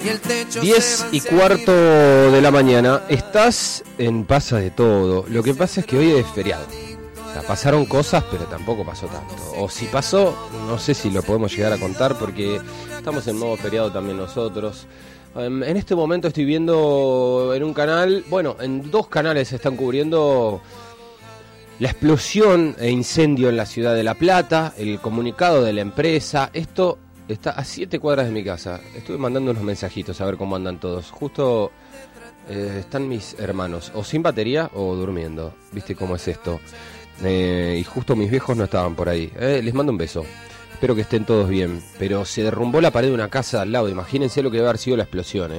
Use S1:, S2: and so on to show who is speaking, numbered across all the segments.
S1: 10:15 de la mañana. Estás en Pasa de Todo. Lo que pasa es que hoy es feriado. O sea, pasaron cosas, pero tampoco pasó tanto. O si pasó, no sé si lo podemos llegar a contar porque estamos en modo feriado también nosotros. En este momento estoy viendo en un canal, bueno, en dos canales se están cubriendo la explosión e incendio en la ciudad de La Plata, el comunicado de la empresa. Esto está a 7 cuadras de mi casa. Estuve mandando unos mensajitos a ver cómo andan todos. Justo están mis hermanos, o sin batería o durmiendo. ¿Viste cómo es esto? Y justo mis viejos no estaban por ahí. Les mando un beso. Espero que estén todos bien. Pero se derrumbó la pared de una casa al lado. Imagínense lo que debe haber sido la explosión.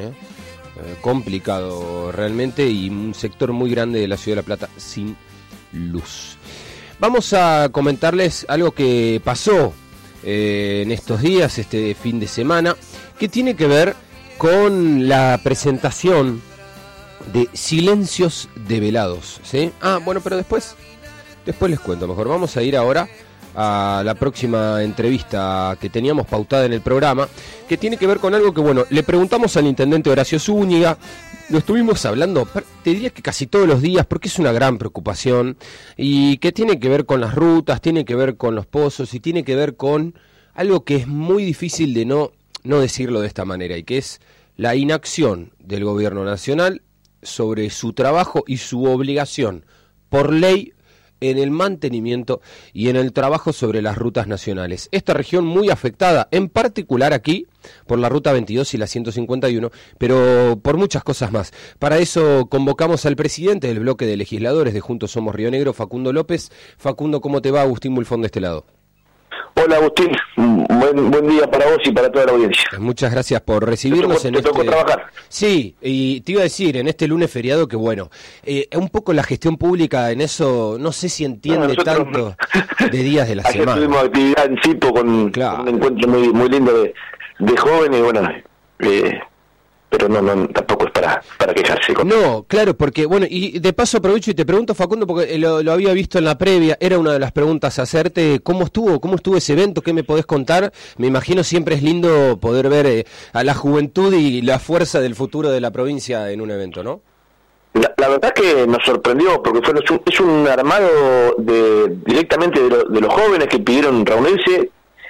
S1: Complicado realmente. Y un sector muy grande de la ciudad de La Plata sin luz. Vamos a comentarles algo que pasó en estos días, este fin de semana, que tiene que ver con la presentación de Silencios Develados, ¿sí? Bueno, pero después les cuento mejor. Vamos a ir ahora a la próxima entrevista que teníamos pautada en el programa, que tiene que ver con algo que, bueno, le preguntamos al intendente Horacio Zúñiga, lo estuvimos hablando, te diría que casi todos los días, porque es una gran preocupación, y que tiene que ver con las rutas, tiene que ver con los pozos, y tiene que ver con algo que es muy difícil de no decirlo de esta manera, y que es la inacción del gobierno nacional sobre su trabajo y su obligación por ley en el mantenimiento y en el trabajo sobre las rutas nacionales. Esta región muy afectada, en particular aquí, por la Ruta 22 y la 151, pero por muchas cosas más. Para eso convocamos al presidente del bloque de legisladores de Juntos Somos Río Negro, Facundo López. Facundo, ¿cómo te va? Agustín Bulfón de este lado.
S2: Hola Agustín, buen día para vos y para toda la audiencia.
S1: Muchas gracias por recibirnos.
S2: ¿Te tocó trabajar?
S1: Sí, y te iba a decir, en este lunes feriado, que bueno, un poco la gestión pública en eso, no sé si entiende tanto de días de la semana.
S2: Ayer tuvimos actividad en Cipo con un encuentro muy lindo de jóvenes, y bueno, pero no tampoco es para quejarse.
S1: No, claro, porque, bueno, y de paso aprovecho y te pregunto, Facundo, porque lo había visto en la previa, era una de las preguntas a hacerte, ¿cómo estuvo ese evento? ¿Qué me podés contar? Me imagino siempre es lindo poder ver a la juventud y la fuerza del futuro de la provincia en un evento, ¿no?
S2: La verdad que nos sorprendió, porque es un armado directamente de los jóvenes que pidieron reunirse,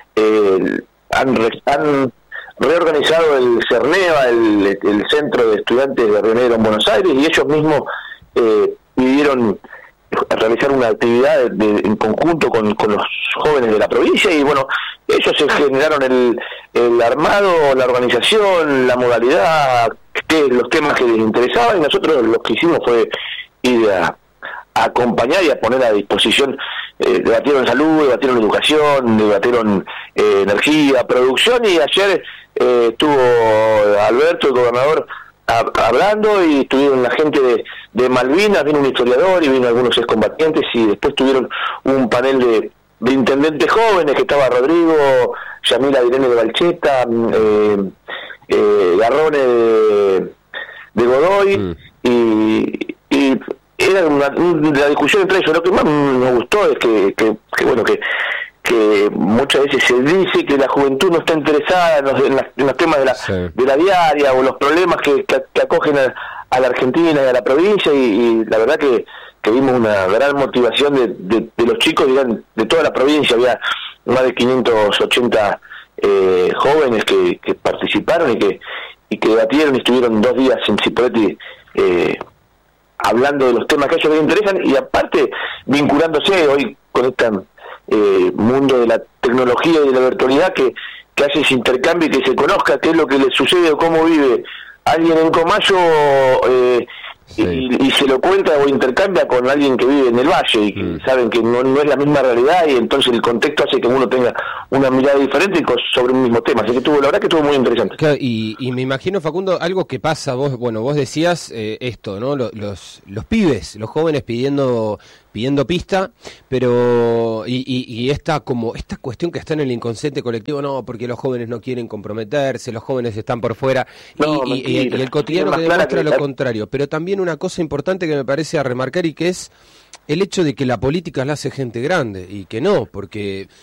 S2: han reorganizado el CERNEVA, el Centro de Estudiantes de Río Negro en Buenos Aires, y ellos mismos pidieron realizar una actividad en conjunto con los jóvenes de la provincia, y bueno, ellos se generaron el armado, la organización, la modalidad, los temas que les interesaban, y nosotros lo que hicimos fue ir a acompañar y a poner a disposición. Debatieron salud, debatieron educación, debatieron energía, producción, y ayer estuvo Alberto, el gobernador, hablando, y estuvieron la gente de Malvinas, vino un historiador y vino algunos excombatientes, y después tuvieron un panel de intendentes jóvenes, que estaba Rodrigo, Yamila Irene de Balcheta, Garrone de Godoy, y era la discusión entre ellos. Lo que más nos gustó es que muchas veces se dice que la juventud no está interesada en los temas de la diaria, o los problemas que acogen a la Argentina y a la provincia, y la verdad que vimos una gran motivación de los chicos de toda la provincia. Había más de 580 jóvenes que participaron y que debatieron, y estuvieron 2 días en Cipolletti hablando de los temas que a ellos les interesan, y aparte vinculándose hoy con este mundo de la tecnología y de la virtualidad, que hace ese intercambio y que se conozca qué es lo que le sucede o cómo vive alguien en Comayo, y se lo cuenta o intercambia con alguien que vive en el Valle, y que saben que no es la misma realidad, y entonces el contexto hace que uno tenga una mirada diferente sobre un mismo tema. Así que la verdad que estuvo muy interesante.
S1: Claro, y me imagino, Facundo, algo que pasa, vos decías esto, ¿no? Los pibes, los jóvenes pidiendo pista, pero y esta cuestión que está en el inconsciente colectivo, no, porque los jóvenes no quieren comprometerse, los jóvenes están por fuera, y el cotidiano que demuestra lo contrario. Pero también una cosa importante que me parece a remarcar, y que es el hecho de que la política la hace gente grande, y que no, porque